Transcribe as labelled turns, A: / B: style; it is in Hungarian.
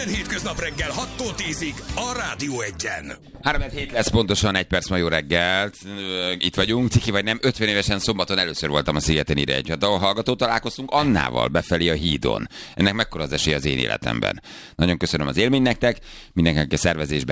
A: Minden hétköznap reggel 6-tól 10-ig a Rádió Egyen.
B: 3-7 lesz pontosan, 1 perc ma jó reggelt. Itt vagyunk, ciki vagy nem, 50 évesen szombaton először voltam a Szigeten Írja. A hallgató találkoztunk Annával befelé a hídon. Ennek mekkora az esély az én életemben. Nagyon köszönöm az élmény nektek, mindenkinek a szervezésben